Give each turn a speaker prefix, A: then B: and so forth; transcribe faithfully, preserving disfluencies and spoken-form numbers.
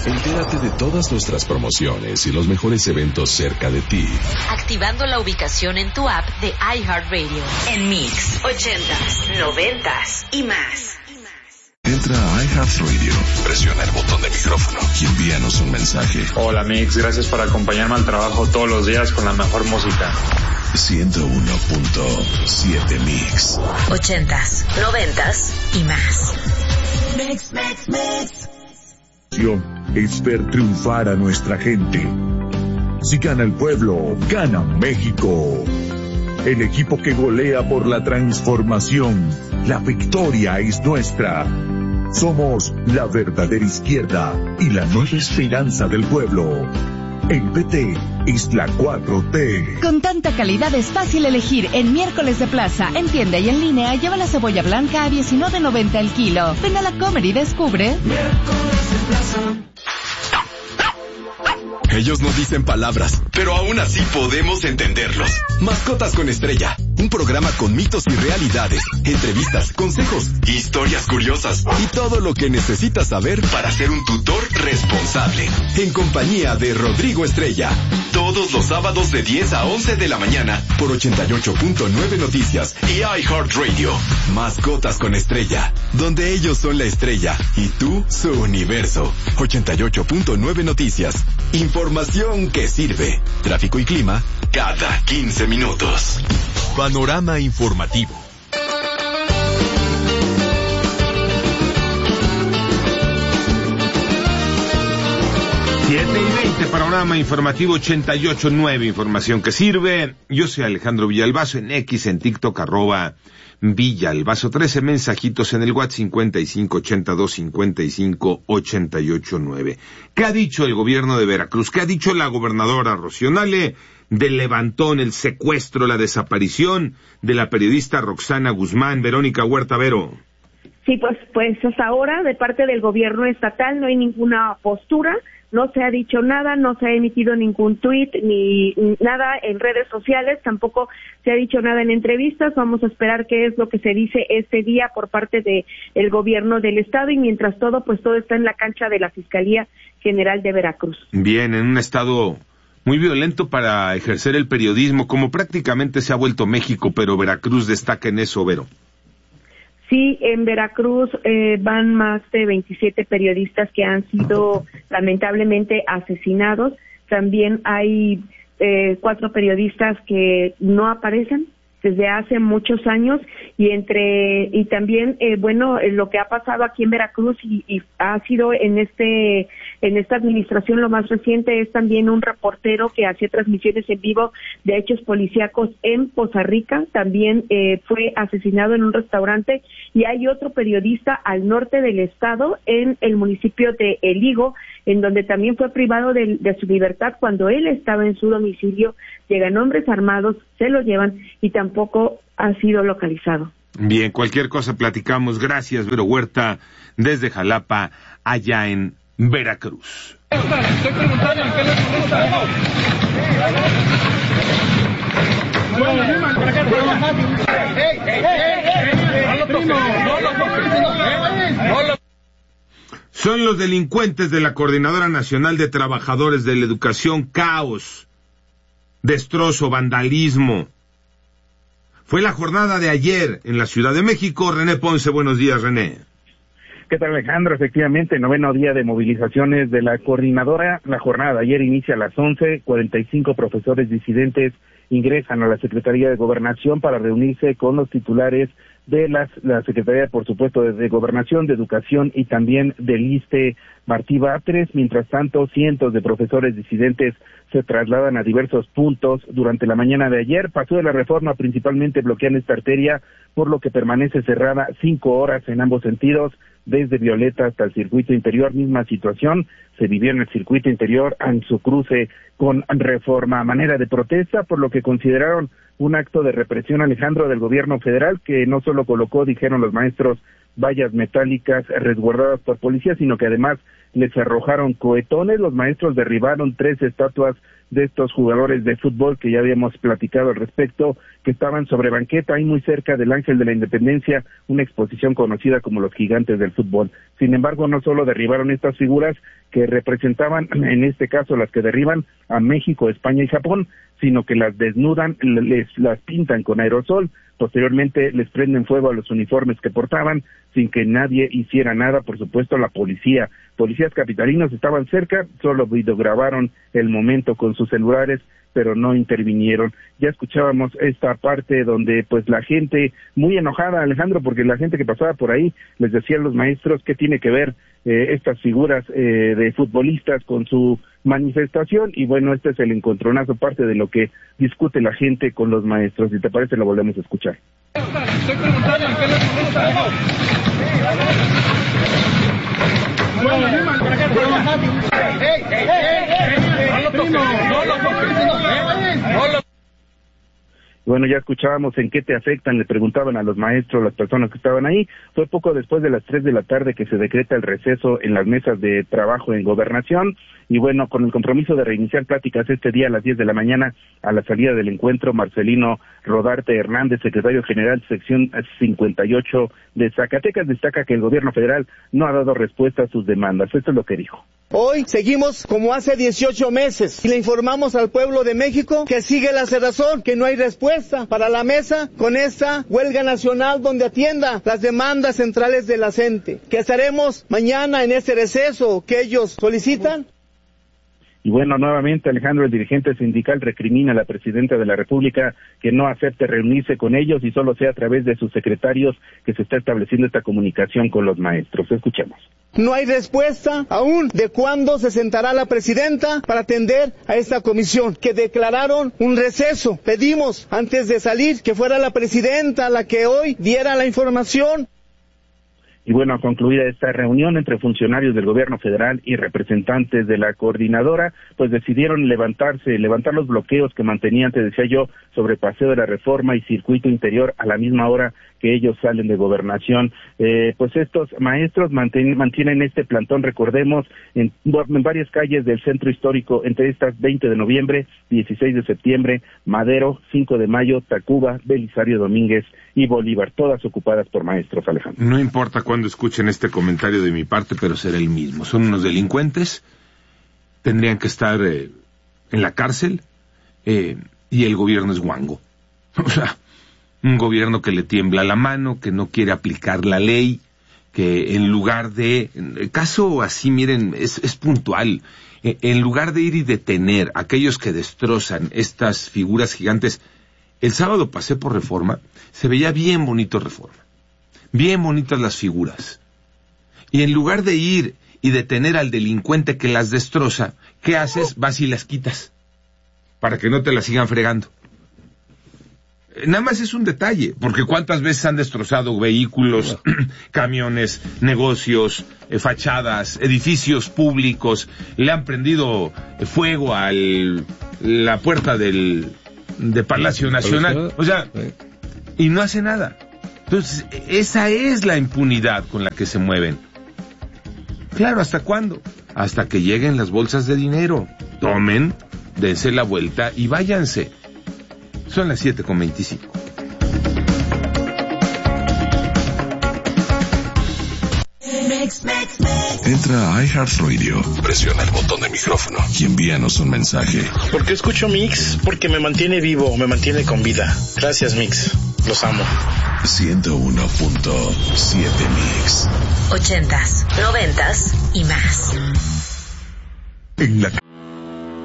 A: Entérate de todas nuestras promociones y los mejores eventos cerca de ti.
B: Activando la ubicación en tu app de iHeartRadio. En Mix, ochentas, noventas y más.
A: Entra a iHeartRadio, presiona el botón de micrófono y envíanos un mensaje.
C: Hola Mix, gracias por acompañarme al trabajo todos los días con la mejor música.
A: ciento uno punto siete Mix.
B: Ochentas, noventas y más.
D: Mix, mix, mix.
E: Es ver triunfar a nuestra gente. Si gana el pueblo, gana México. El equipo que golea por la transformación. La victoria es nuestra. Somos la verdadera izquierda y la nueva esperanza del pueblo. El P T es la cuatro T.
F: Con tanta calidad es fácil elegir. En Miércoles de Plaza, en tienda y en línea, lleva la cebolla blanca a diecinueve noventa el kilo. Ven a la Comer y descubre.
D: Miércoles de Plaza.
G: Ellos no dicen palabras, pero aún así podemos entenderlos. Mascotas con Estrella, un programa con mitos y realidades, entrevistas, consejos, historias curiosas y todo lo que necesitas saber para ser un tutor responsable. En compañía de Rodrigo Estrella, todos los sábados de diez a once de la mañana por ochenta y ocho punto nueve Noticias y iHeartRadio. Mascotas con Estrella, donde ellos son la estrella y tú su universo. ochenta y ocho punto nueve Noticias. Información que sirve. Tráfico y clima cada quince minutos. Panorama informativo.
H: siete y veinte, panorama informativo ochenta y ocho punto nueve, información que sirve. Yo soy Alejandro Villalbazo, en X, en TikTok, arroba Villalbazo. trece mensajitos en el WhatsApp cincuenta y cinco ochenta y dos cincuenta y cinco ochenta y ocho nueve. ¿Qué ha dicho el gobierno de Veracruz? ¿Qué ha dicho la gobernadora Rocío Nale del levantón, el secuestro, la desaparición de la periodista Roxana Guzmán? Verónica Huerta, Vero.
I: Sí, pues, pues hasta ahora de parte del gobierno estatal no hay ninguna postura. No se ha dicho nada, no se ha emitido ningún tuit ni nada en redes sociales, tampoco se ha dicho nada en entrevistas. Vamos a esperar qué es lo que se dice este día por parte de el gobierno del estado y mientras todo, pues todo está en la cancha de la Fiscalía General de Veracruz.
H: Bien, en un estado muy violento para ejercer el periodismo, como prácticamente se ha vuelto México, pero Veracruz destaca en eso, Vero.
I: Sí, en Veracruz eh, van más de veintisiete periodistas que han sido lamentablemente asesinados. También hay eh, cuatro periodistas que no aparecen desde hace muchos años y entre y también eh, bueno eh, lo que ha pasado aquí en Veracruz y, y ha sido en este en esta administración lo más reciente es también un reportero que hacía transmisiones en vivo de hechos policíacos en Poza Rica, también eh, fue asesinado en un restaurante y hay otro periodista al norte del estado en el municipio de El Higo, en donde también fue privado de, de su libertad cuando él estaba en su domicilio. Llegan hombres armados, se lo llevan y tampoco ha sido localizado.
H: Bien, cualquier cosa platicamos. Gracias, Vero Huerta, desde Jalapa, allá en Veracruz.
D: Estoy preguntando en qué le
H: Son los delincuentes de la Coordinadora Nacional de Trabajadores de la Educación. Caos, destrozo, vandalismo. Fue la jornada de ayer en la Ciudad de México. René Ponce, buenos días, René.
J: ¿Qué tal, Alejandro? Efectivamente, noveno día de movilizaciones de la coordinadora. La jornada de ayer inicia a las once. cuarenta y cinco profesores disidentes ingresan a la Secretaría de Gobernación para reunirse con los titulares de las, la Secretaría, por supuesto, de, de Gobernación, de Educación y también del ISSSTE Martí Batres. Mientras tanto, cientos de profesores disidentes se trasladan a diversos puntos durante la mañana de ayer. Pasó de la Reforma, principalmente bloquean esta arteria, por lo que permanece cerrada cinco horas en ambos sentidos, desde Violeta hasta el circuito interior. Misma situación se vivió en el circuito interior en su cruce con Reforma, a manera de protesta, por lo que consideraron un acto de represión, Alejandro, del gobierno federal, que no solo colocó, dijeron los maestros, vallas metálicas resguardadas por policías, sino que además les arrojaron cohetones, los maestros derribaron tres estatuas de estos jugadores de fútbol que ya habíamos platicado al respecto, que estaban sobre banqueta ahí muy cerca del Ángel de la Independencia, una exposición conocida como los gigantes del fútbol. Sin embargo, no solo derribaron estas figuras que representaban, en este caso las que derriban a México, España y Japón, sino que las desnudan, les las pintan con aerosol, posteriormente les prenden fuego a los uniformes que portaban, sin que nadie hiciera nada. Por supuesto, la policía, policías capitalinos estaban cerca, solo videograbaron el momento con sus celulares, pero no intervinieron. Ya escuchábamos esta parte donde pues la gente muy enojada, Alejandro, porque la gente que pasaba por ahí les decían los maestros qué tiene que ver eh, estas figuras eh, de futbolistas con su manifestación, y bueno, este es el encontronazo, parte de lo que discute la gente con los maestros. Si te parece, lo volvemos a escuchar.
D: Estoy preguntando en qué les molesta. ¡Ey, ey, ey! ¡No lo toques! ¡No lo toques! ¡No lo...
J: Bueno, ya escuchábamos en qué te afectan, le preguntaban a los maestros, las personas que estaban ahí. Fue poco después de las tres de la tarde que se decreta el receso en las mesas de trabajo en Gobernación, y bueno, con el compromiso de reiniciar pláticas este día a las diez de la mañana, a la salida del encuentro, Marcelino Rodarte Hernández, secretario general sección cincuenta y ocho de Zacatecas, destaca que el gobierno federal no ha dado respuesta a sus demandas. Esto es lo que dijo.
K: Hoy seguimos como hace dieciocho meses y le informamos al pueblo de México que sigue la cerrazón, que no hay respuesta para la mesa con esta huelga nacional donde atienda las demandas centrales de la gente. ¿Qué estaremos mañana en este receso que ellos solicitan?
J: Y bueno, nuevamente Alejandro, el dirigente sindical recrimina a la presidenta de la República que no acepte reunirse con ellos y solo sea a través de sus secretarios que se está estableciendo esta comunicación con los maestros. Escuchemos.
K: No hay respuesta aún de cuándo se sentará la presidenta para atender a esta comisión, que declararon un receso. Pedimos antes de salir que fuera la presidenta la que hoy diera la información.
J: Y bueno, concluida esta reunión entre funcionarios del gobierno federal y representantes de la coordinadora, pues decidieron levantarse, levantar los bloqueos que mantenían, te decía yo, sobre Paseo de la Reforma y Circuito Interior a la misma hora que ellos salen de Gobernación. Eh, pues estos maestros mantienen, mantienen este plantón, recordemos, en, en varias calles del centro histórico, entre estas veinte de noviembre, dieciséis de septiembre, Madero, cinco de mayo, Tacuba, Belisario Domínguez y Bolívar, todas ocupadas por maestros, Alejandro.
H: No importa cuándo escuchen este comentario de mi parte, pero será el mismo. Son unos delincuentes, tendrían que estar eh, en la cárcel, eh, y el gobierno es guango. O sea, un gobierno que le tiembla la mano, que no quiere aplicar la ley, que en lugar de... El caso así, miren, es, es puntual. Eh, en lugar de ir y detener a aquellos que destrozan estas figuras gigantes, el sábado pasé por Reforma, se veía bien bonito Reforma, bien bonitas las figuras, y en lugar de ir y detener al delincuente que las destroza, ¿qué haces? Vas y las quitas, para que no te las sigan fregando. Nada más es un detalle, porque cuántas veces han destrozado vehículos, camiones, negocios, eh, fachadas, edificios públicos, le han prendido fuego a la puerta del de Palacio Nacional, o sea, y no hace nada. Entonces, esa es la impunidad con la que se mueven. Claro, ¿hasta cuándo? Hasta que lleguen las bolsas de dinero. Tomen, dense la vuelta y váyanse. Son las siete con veinticinco.
A: Entra a iHeartRadio, presiona el botón de micrófono y envíanos un mensaje.
L: ¿Por qué escucho Mix? Porque me mantiene vivo, me mantiene con vida. Gracias, Mix. Los amo.
A: ciento uno punto siete Mix.
B: Ochentas, noventas y más.
E: En la